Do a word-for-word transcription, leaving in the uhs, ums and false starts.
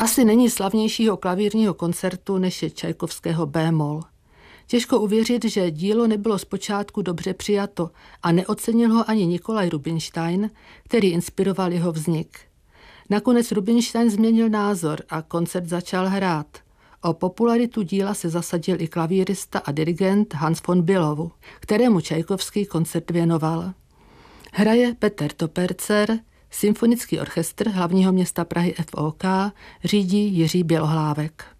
Asi není slavnějšího klavírního koncertu, než je Čajkovského bé-moll. Těžko uvěřit, že dílo nebylo zpočátku dobře přijato a neocenil ho ani Nikolaj Rubinstein, který inspiroval jeho vznik. Nakonec Rubinstein změnil názor a koncert začal hrát. O popularitu díla se zasadil i klavírista a dirigent Hans von Bülow, kterému Čajkovský koncert věnoval. Hraje Peter Topercer, Symfonický orchestr hlavního města Prahy F O K řídí Jiří Bělohlávek.